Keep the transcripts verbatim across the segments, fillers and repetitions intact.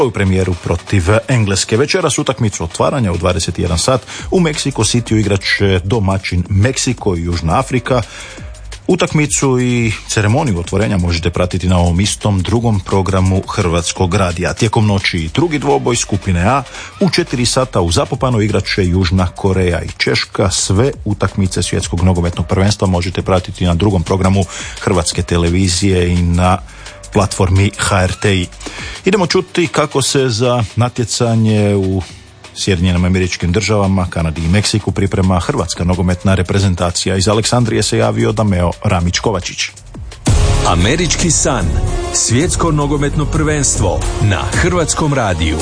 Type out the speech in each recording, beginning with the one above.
svoju premijeru protiv Engleske. Večeras utakmicu otvaranja u dvadeset jedan sat u Mexico Cityu igrat će domaćin Meksiko i Južna Afrika. Utakmicu i ceremoniju otvorenja možete pratiti na ovom istom drugom programu Hrvatskog radija. Tijekom noći drugi dvoboj skupine A u četiri sata u Zapopanu igrat će Južna Koreja i Češka. Sve utakmice svjetskog nogometnog prvenstva možete pratiti na drugom programu Hrvatske televizije i na platformi H R T I. Idemo čuti kako se za natjecanje u Sjedinjenim Američkim Državama, Kanadi i Meksiku priprema hrvatska nogometna reprezentacija. Iz Aleksandrije se javio Dameo Ramić-Kovačić. Američki san. Svjetsko nogometno prvenstvo na Hrvatskom radiju.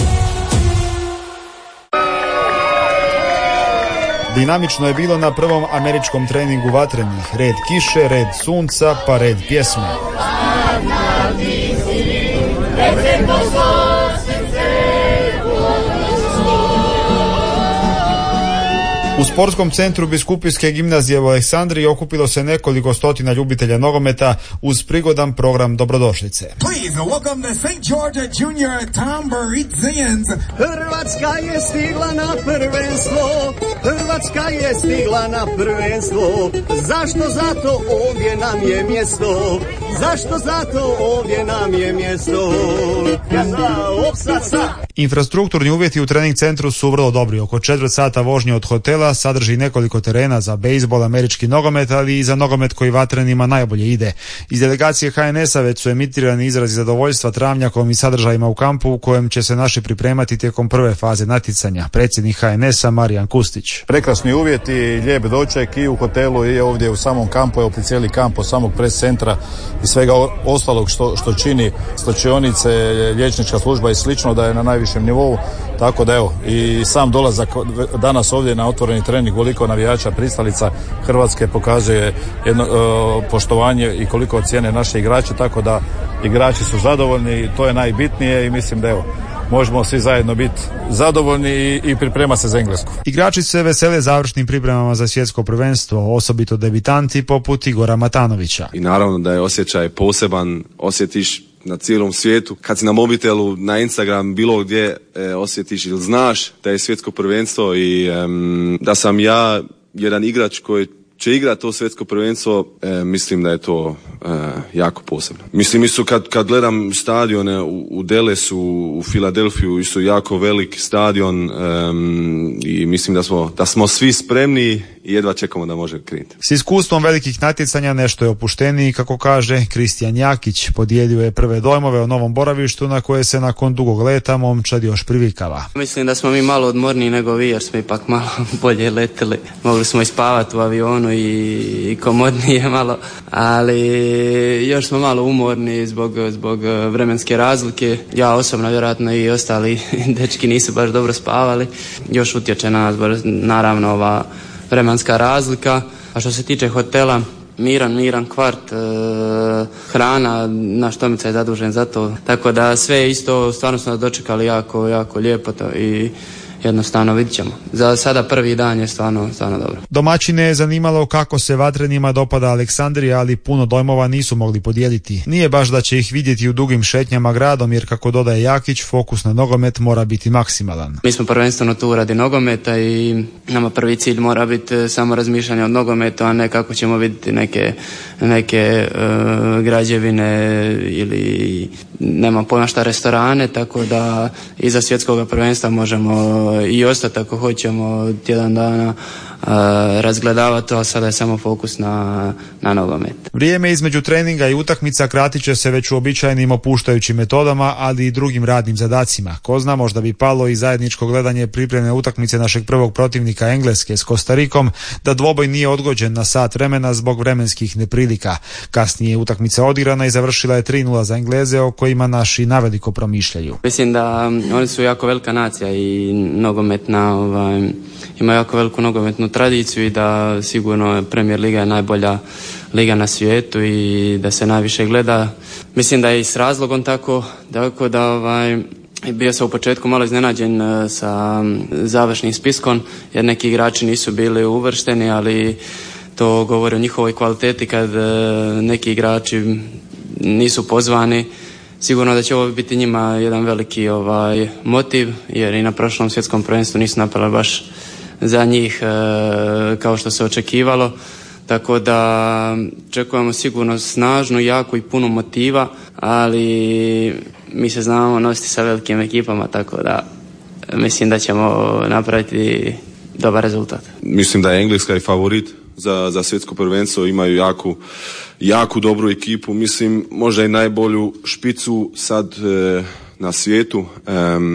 Dinamično je bilo na prvom američkom treningu vatrenih. Red kiše, red sunca, pa red pjesme. U sportskom centru Biskupijske gimnazije u Aleksandriji okupilo se nekoliko stotina ljubitelja nogometa uz prigodan program dobrodošlice. Hrvatska je stigla na prvenstvo, Hrvatska je stigla na prvenstvo. Zašto? Zato ovdje nam je mjesto. Zašto? Zato ovdje nam je mjesto. Infrastrukturni uvjeti u trening centru su vrlo dobri. Oko četvrt sata vožnje od hotela sadrži nekoliko terena za bejzbol, američki nogomet, ali i za nogomet koji vatrenima najbolje ide. Iz delegacije H N S-a već su emitirani izrazi zadovoljstva travnjakom i sadržajima u kampu u kojem će se naši pripremati tijekom prve faze natjecanja. Predsjednik H N S-a Marijan Kustić. Prekrasni uvjeti, lijep doček i u hotelu i ovdje u samom kampu, evo cijeli kamp od samog pres centra i svega ostalog što, što čini slačionice, liječnička služba i slično, da je na najvišem nivou. Tako da evo, i sam dolazak danas ovdje na otvoreni trening, koliko navijača pristalica Hrvatske pokazuje jedno uh, poštovanje i koliko cijene naše igrače, tako da igrači su zadovoljni i to je najbitnije i mislim da evo, možemo svi zajedno biti zadovoljni i, i priprema se za Englesku. Igrači se vesele završnim pripremama za svjetsko prvenstvo, osobito debitanti poput Igora Matanovića. I naravno da je osjećaj poseban, osjetiš na cijelom svijetu. Kad si na mobitelu, na Instagram, bilo gdje e, osjetiš ili znaš da je svjetsko prvenstvo i e, da sam ja jedan igrač koji će igrati to svjetsko prvenstvo, e, mislim da je to e, jako posebno. Mislim isto kad, kad gledam stadione u, u Dallasu, u Filadelfiju, isto jako velik stadion e, i mislim da smo, da smo svi spremni i jedva čekamo da može krenuti. S iskustvom velikih natjecanja nešto je opušteniji, kako kaže Kristijan Jakić. Podijelio je prve dojmove o novom boravištu na koje se nakon dugog leta momčad još privikava. Mislim da smo mi malo odmorniji nego vi, jer smo ipak malo bolje letili. Mogli smo ispavati u avionu i, i komodnije malo, ali još smo malo umorni zbog, zbog vremenske razlike. Ja osobno, vjerojatno i ostali dečki nisu baš dobro spavali. Još utječe na nas, naravno, ova vremenska razlika. A što se tiče hotela, miran, miran kvart, e, hrana, naš Tomica je zadužen za to. Tako da sve isto, stvarno smo dočekali jako, jako lijepo to i jednostavno vidit ćemo. Za sada prvi dan je stvarno, stvarno dobro. Domaćine je zanimalo kako se vatrenima dopada Aleksandrija, ali puno dojmova nisu mogli podijeliti. Nije baš da će ih vidjeti u dugim šetnjama gradom, jer kako dodaje Jakić, fokus na nogomet mora biti maksimalan. Mi smo prvenstveno tu radi nogometa i nama prvi cilj mora biti samo razmišljanje o nogometu, a ne kako ćemo vidjeti neke, neke uh, građevine ili nema pojma šta restorane, tako da iza svjetskog prvenstva možemo i ostati ako hoćemo tjedan dana uh, razgledavati to, a sada je samo fokus na, na nogomet. Vrijeme između treninga i utakmica kratit će se već uobičajenim opuštajućim metodama, ali i drugim radnim zadacima. Ko zna, možda bi palo i zajedničko gledanje pripremne utakmice našeg prvog protivnika Engleske s Kostarikom, da dvoboj nije odgođen na sat vremena zbog vremenskih neprilika. Kasnije utakmica odigrana i završila je tri nula za Engleze, o kojima naši naveliko promišljaju. Mislim da oni su jako velika nacija i nogometna, ovaj, ima jako veliku nogometnu tradiciju i da sigurno Premier Liga je najbolja liga na svijetu i da se najviše gleda. Mislim da je i s razlogom tako, tako da ovaj, bio sam u početku malo iznenađen sa završnim spiskom, jer neki igrači nisu bili uvršteni, ali to govori o njihovoj kvaliteti kad neki igrači nisu pozvani. sigurno da će ovo biti njima jedan veliki ovaj, motiv, jer i na prošlom svjetskom prvenstvu nisu napravili baš za njih e, kao što se očekivalo. Tako da očekujemo sigurno snažnu, jaku i puno motiva, ali mi se znamo nositi sa velikim ekipama, tako da mislim da ćemo napraviti dobar rezultat. Mislim da je Engleska i favorit za, za svjetsko prvenstvo, imaju jaku, jaku dobru ekipu, mislim možda i najbolju špicu sad e, na svijetu, e,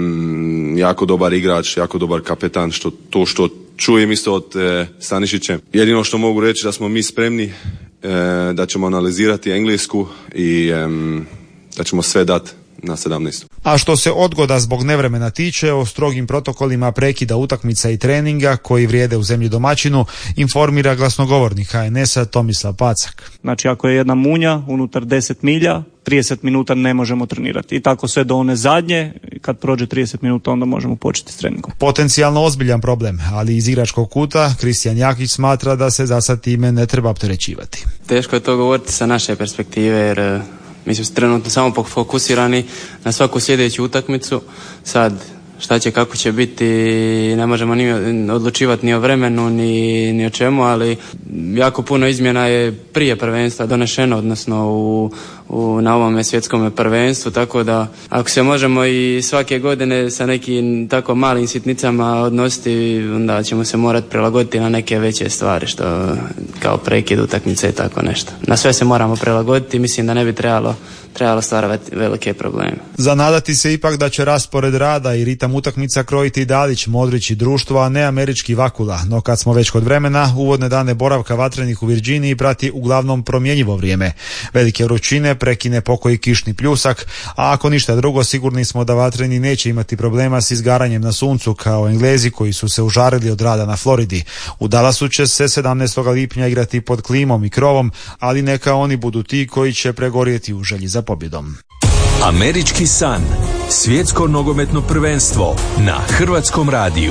jako dobar igrač, jako dobar kapetan, što to što čujem isto od e, Stanišića. Jedino što mogu reći da smo mi spremni, e, da ćemo analizirati Englesku i e, da ćemo sve dati na sedamnaest. A što se odgoda zbog nevremena tiče, o strogim protokolima prekida utakmica i treninga koji vrijede u zemlji domaćinu informira glasnogovornik H N S-a Tomislav Pacak. Znači ako je jedna munja unutar deset milja, trideset minuta ne možemo trenirati. I tako sve do one zadnje, kad prođe trideset minuta onda možemo početi s treningom. Potencijalno ozbiljan problem, ali iz igračkog kuta Kristijan Jakić smatra da se za sad time ne treba opterećivati. Teško je to govoriti sa naše perspektive, jer mi smo trenutno samo fokusirani na svaku sljedeću utakmicu. Sad, šta će, kako će biti, ne možemo ni odlučivati ni o vremenu, ni, ni o čemu, ali jako puno izmjena je prije prvenstva donešeno, odnosno u, u, na ovome svjetskom prvenstvu, tako da ako se možemo i svake godine sa nekim tako malim sitnicama odnositi, onda ćemo se morati prilagoditi na neke veće stvari, što kao prekid utakmice i tako nešto. Na sve se moramo prilagoditi, mislim da ne bi trebalo trebalo stvarati velike probleme. Zanadati se ipak da će raspored rada i ritam utakmica krojiti Dalić, Modrić i društvo, a ne američki Vakula. No kad smo već kod vremena, uvodne dane boravka vatrenih u Virginiji prati uglavnom promjenjivo vrijeme. Velike vrućine prekine pokoji kišni pljusak, a ako ništa drugo, sigurni smo da vatreni neće imati problema s izgaranjem na suncu kao Englezi koji su se užarili od rada na Floridi. U Dallasu će se sedamnaestog lipnja igrati pod klimom i krovom, ali neka oni budu ti koji će pregorjeti u želji za pobjedom. Američki san. Svjetsko nogometno prvenstvo na Hrvatskom radiju.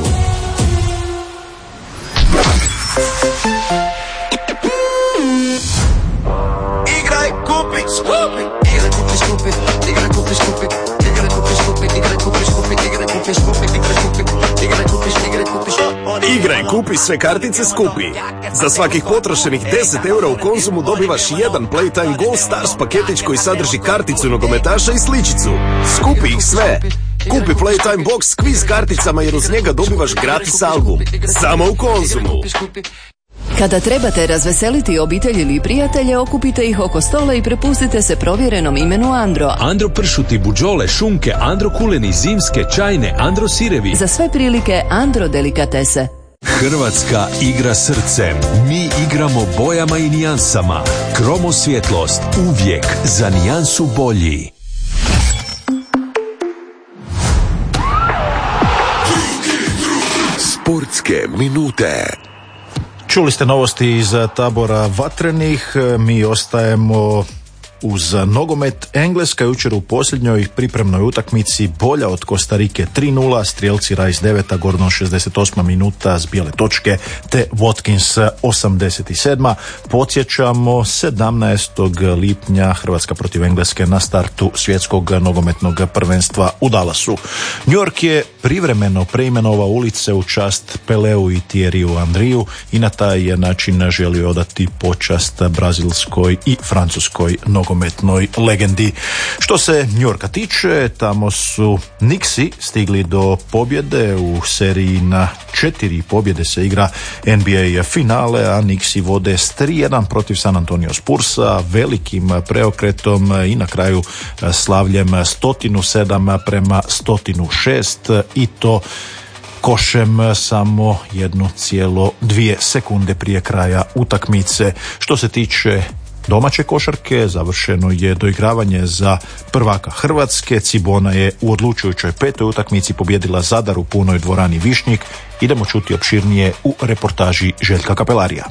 Igraj, kupi, skupi. Igraj, kupi, skupi. Igraj, kupi, skupi. Igraj, kupi, skupi. Igraj, kupi, skupi. Igraj, kupi, skupi. Igraj, kupi, igraj, kupi, igraj, kupi. Igraj, kupi, sve kartice skupi. Za svakih potrošenih deset eura u Konzumu dobivaš jedan Playtime Gold Stars paketić koji sadrži karticu nogometaša i sličicu. Skupi ih sve. Kupi Playtime Box s kviz karticama jer uz njega dobivaš gratis album. Samo u Konzumu. Kada trebate razveseliti obitelj ili prijatelje, okupite ih oko stola i prepustite se provjerenom imenu Andro. Andro pršuti, buđole, šunke, Andro kuleni, zimske, čajne, Andro sirevi. Za sve prilike Andro delikatese. Hrvatska igra srcem. Mi igramo bojama i nijansama. Kromo svjetlost, uvijek za nijansu bolji. Sportske minute. Čuli ste novosti iz tabora vatrenih, mi ostajemo uz nogomet. Engleska jučer u posljednjoj pripremnoj utakmici bolja od Kostarike tri nula, strijelci Rice deveta, Gordon šezdeset osma minuta s bijele točke te Watkins osamdeset sedma. Podsjećamo, sedamnaestog lipnja Hrvatska protiv Engleske na startu svjetskog nogometnog prvenstva u Dallasu. New York je privremeno preimenovao ulice u čast Peleu i Thierryu Henryu i na taj je način želio odati počast brazilskoj i francuskoj nogometnoj legendi. Što se New Yorka tiče, tamo su Knicksi stigli do pobjede. U seriji na četiri pobjede se igra N B A finale, a Knicksi vode s tri jedan protiv San Antonio Spursa, velikim preokretom i na kraju slavljem sto sedam prema sto šest i to košem samo jedno cijelo dvije sekunde prije kraja utakmice. Što se tiče domaće košarke, završeno je doigravanje za prvaka Hrvatske. Cibona je u odlučujućoj petoj utakmici pobijedila Zadar u punoj dvorani Višnjik. Idemo čuti opširnije u reportaži Željka Kapelarija.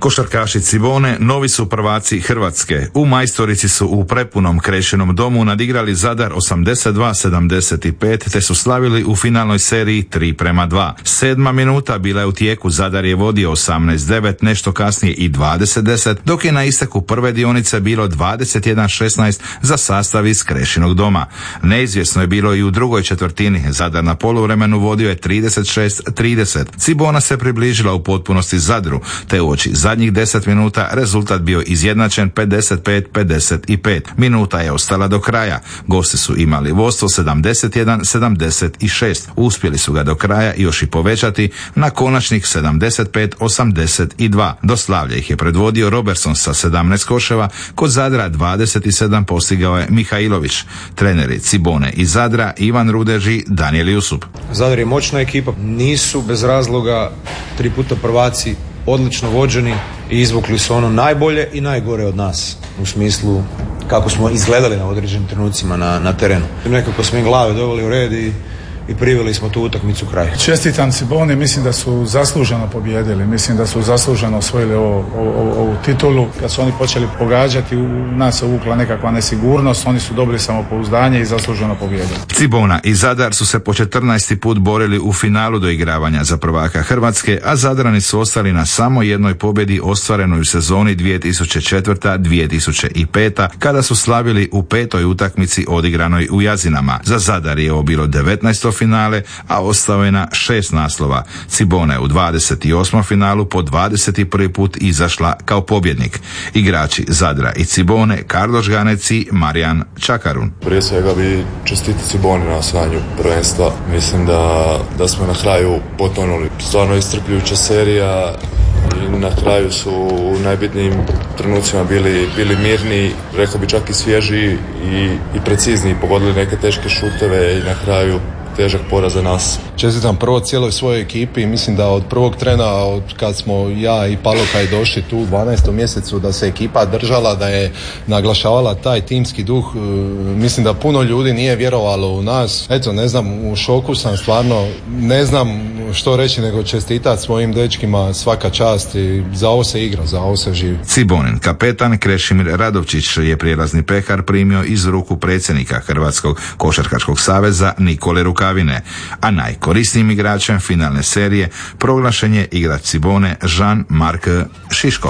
Košarkaši Cibone novi su prvaci Hrvatske. U Majstorici su u prepunom Krešenom domu nadigrali Zadar osamdeset dva sedamdeset pet te su slavili u finalnoj seriji tri prema dva. Sedma minuta bila je u tijeku, Zadar je vodio osamnaest devet, nešto kasnije i dvadeset deset, dok je na isteku prve dionice bilo dvadeset jedan šesnaest za sastav iz Krešinog doma. Neizvjesno je bilo i u drugoj četvrtini, Zadar na poluvremenu vodio je trideset šest trideset. Cibona se približila u potpunosti Zadru, te uoči zadnjih deset minuta rezultat bio izjednačen pedeset pet pedeset pet. Minuta je ostala do kraja. Gosti su imali vodstvo sedamdeset jedan sedamdeset šest. Uspjeli su ga do kraja još i povećati na konačnih sedamdeset pet osamdeset dva. Do slavlja ih je predvodio Robertson sa sedamnaest koševa, kod Zadra dvadeset sedam postigao je Mihajlović. Treneri Cibone i Zadra Ivan Rudež i Danijel Jusup. Zadar je moćna ekipa, nisu bez razloga tri puta prvaci, odlično vođeni i izvukli su ono najbolje i najgore od nas u smislu kako smo izgledali na određenim trenucima na, na terenu. Nekako smo im glave doveli u red i i priveli smo tu utakmicu kraju. Čestitam Ciboni, mislim da su zasluženo pobijedili, mislim da su zasluženo osvojili ovo, ovo, ovu titulu. Kad su oni počeli pogađati, u nas se uvukla nekakva nesigurnost, oni su dobili samopouzdanje i zasluženo pobijedili. Cibona i Zadar su se po četrnaesti put borili u finalu doigravanja za prvaka Hrvatske, a Zadrani su ostali na samo jednoj pobjedi ostvarenoj u sezoni dvije tisuće četvrta dvije tisuće peta, kada su slavili u petoj utakmici odigranoj u Jazinama. Za Zadar je ovo bilo devetnaesto finale, a ostao je na šest naslova. Cibona je u dvadeset osmom finalu po dvadeset prvi put izašla kao pobjednik. Igrači Zadra i Cibone Karlo Žganec i Marijan Čakarun. Prije svega bi čestiti Ciboni na osvajanju prvenstva. Mislim da, da smo na kraju potonuli. Stvarno iscrpljujuća serija i na kraju su u najbitnijim trenucima bili, bili mirni, rekao bi čak i svježi i, i precizni, pogodili neke teške šuteve i na kraju težak poraz za nas. Čestitam prvo cijeloj svojoj ekipi i mislim da od prvog trena, od kad smo ja i Palokaj došli tu u dvanaestom mjesecu, da se ekipa držala, da je naglašavala taj timski duh. Mislim da puno ljudi nije vjerovalo u nas. Eto, ne znam, u šoku sam stvarno, ne znam što reći nego čestitati svojim dečkima, svaka čast i za ovo se igra, za ovo se živi. Cibonin kapetan Krešimir Radovčić je prijelazni pehar primio iz ruku predsjednika Hrvatskog košarkaškog saveza Nikole Rukavine, a najkorisnijim igračem finalne serije proglašen je igrač Cibone Jean-Marc Šiško.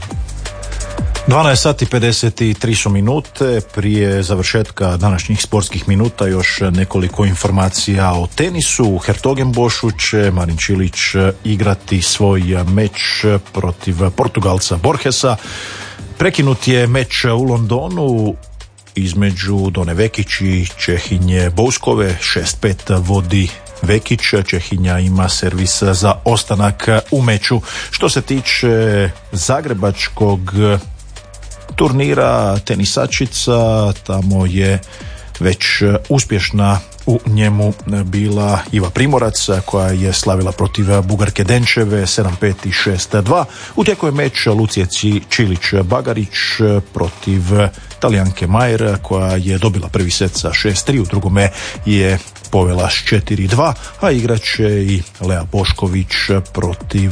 dvanaest sati pedeset tri su minute prije završetka današnjih sportskih minuta. Još nekoliko informacija o tenisu. U Hertogenbošu će Marin Čilić igrati svoj meč protiv Portugalca Borgesa. Prekinut je meč u Londonu između Done Vekić i Čehinje Bouskove. šest pet vodi Vekić, Čehinja ima servis za ostanak u meču. Što se tiče zagrebačkog turnira tenisačica, tamo je već uspješna u njemu bila Iva Primorac, koja je slavila protiv Bugarke Denčeve sedam pet i šest dva. U tijeku je meč Lucije Čilić Bagarić protiv Talijanke Majer, koja je dobila prvi set sa šest tri, u drugome je povela s četiri dva, a igraće i Lea Bošković protiv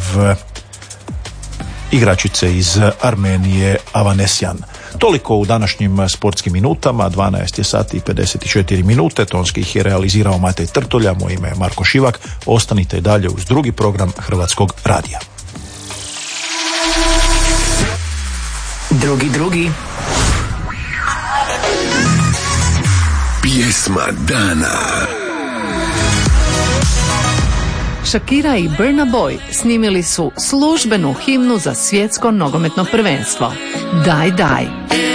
igračice iz Armenije Avanesjan. Toliko u današnjim sportskim minutama. Dvanaest je sati i pedeset četiri minute. Tonski ih je realizirao Matej Trtolja, moje ime je Marko Šivak. Ostanite dalje uz drugi program Hrvatskog radija. Drugi, drugi. Pjesma dana. Shakira i Burna Boy snimili su službenu himnu za svjetsko nogometno prvenstvo. Daj, daj.